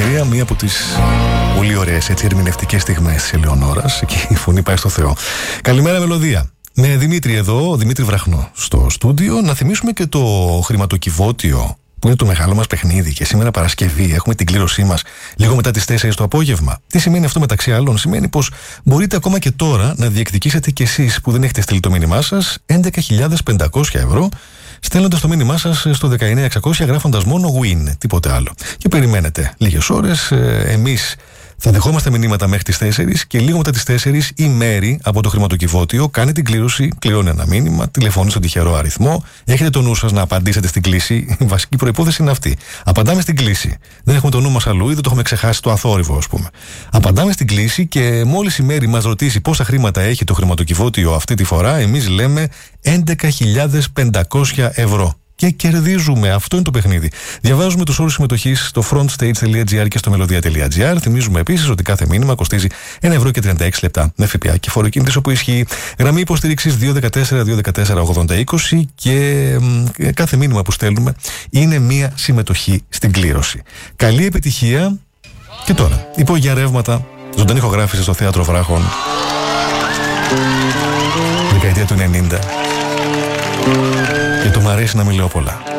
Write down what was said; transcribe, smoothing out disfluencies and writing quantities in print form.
συγχαρητήρια. Μία από τις πολύ ωραίες ερμηνευτικές στιγμές της Ελεονόρας. Και η φωνή πάει στο Θεό. Καλημέρα, Μελωδία. Με Δημήτρη εδώ, Δημήτρη Βραχνό στο στούντιο. Να θυμίσουμε και το χρηματοκιβώτιο, που είναι το μεγάλο μας παιχνίδι, και σήμερα Παρασκευή έχουμε την κλήρωσή μας λίγο μετά τις 4 το απόγευμα. Τι σημαίνει αυτό μεταξύ άλλων? Σημαίνει πως μπορείτε ακόμα και τώρα να διεκδικήσετε κι εσείς που δεν έχετε στείλει το μήνυμά σας 11.500 ευρώ, στέλνοντας το μήνυμά σας στο 19600 γράφοντας μόνο win, τίποτε άλλο. Και περιμένετε λίγες ώρες, εμείς θα δεχόμαστε μηνύματα μέχρι τις 4 και λίγο μετά τις 4 η Μέρη από το χρηματοκιβώτιο κάνει την κλήρωση, κληρώνει ένα μήνυμα, τηλεφωνεί στον τυχερό αριθμό. Έχετε το νου σας να απαντήσετε στην κλήση. Η βασική προϋπόθεση είναι αυτή. Απαντάμε στην κλήση. Δεν έχουμε το νου μας αλλού ή δεν το έχουμε ξεχάσει το αθόρυβο, ας πούμε. Απαντάμε στην κλήση και μόλις η Μέρη μας ρωτήσει πόσα χρήματα έχει το χρηματοκιβώτιο αυτή τη φορά, εμείς λέμε 11.500 ευρώ. Και κερδίζουμε. Αυτό είναι το παιχνίδι. Διαβάζουμε τους όρους συμμετοχής στο frontstage.gr και στο melodia.gr. Θυμίζουμε επίσης ότι κάθε μήνυμα κοστίζει 1,36 με ΦΠΑ και φοροκίνητης όπου ισχύει. Γραμμή υποστήριξης 214-214-80-20 και κάθε μήνυμα που στέλνουμε είναι μία συμμετοχή στην κλήρωση. Καλή επιτυχία. Και τώρα, υπόγεια ρεύματα, ζωντανή ηχογράφηση στο Θέατρο Βράχων, δεκαετία του 90. Και το μ' αρέσει να μην λέω πολλά.